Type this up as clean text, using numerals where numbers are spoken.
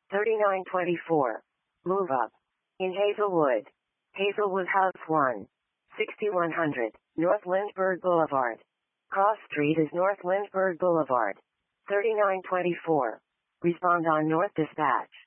3924. Move up. In Hazelwood. Hazelwood House 1. 6100. North Lindbergh Boulevard. Cross Street is North Lindbergh Boulevard. 3924. Respond on North Dispatch.